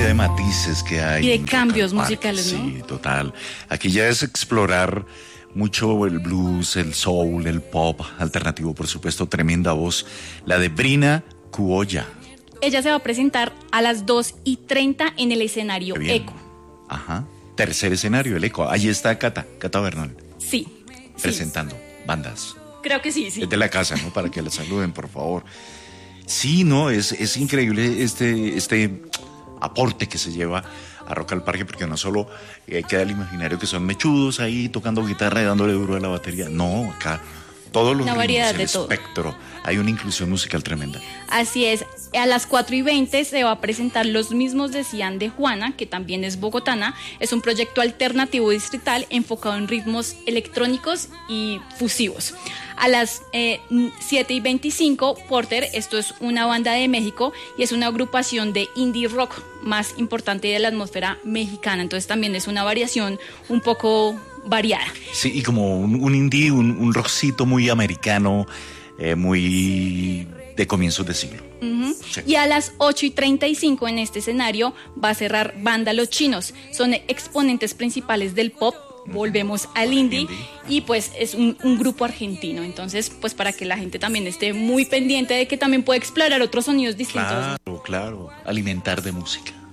cantidad de matices que hay. Y de cambios musicales, ¿no? Sí, total. Aquí ya es explorar mucho el blues, el soul, el pop alternativo, por supuesto, tremenda voz. La de Brina Cuoya. Ella se va a presentar a las 2:30 en el escenario Eco. Ajá. Tercer escenario, el Eco. Ahí está Cata Bernal. Sí. Presentando bandas. Creo que sí. Es de la casa, ¿no? Para que la saluden, por favor. Sí, no, es increíble este aporte que se lleva a Rock al Parque, porque no solo queda el imaginario que son mechudos ahí tocando guitarra y dándole duro a la batería. No, acá todos los ritmos, el espectro. Hay una inclusión musical tremenda. Así es. A las 4:20 se va a presentar Los Mismos Decían de Juana, que también es bogotana. Es un proyecto alternativo distrital enfocado en ritmos electrónicos y fusivos. A las 7:25, Porter, esto es una banda de México y es una agrupación de indie rock más importante de la atmósfera mexicana. Entonces también es una variación un poco variada. Sí, y como un indie, un rockcito muy americano, muy de comienzos de siglo. Uh-huh. Sí. Y a las 8:35 en este escenario va a cerrar Banda Los Chinos. Son exponentes principales del pop. Volvemos al indie y pues es un grupo argentino, entonces pues para que la gente también esté muy pendiente de que también puede explorar otros sonidos distintos. Claro, alimentar de música.